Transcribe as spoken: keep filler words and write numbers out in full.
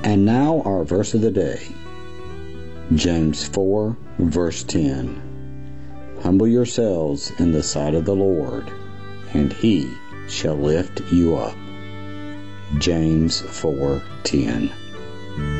And now our verse of the day. James four, verse ten. Humble yourselves in the sight of the Lord, and He shall lift you up. James four ten.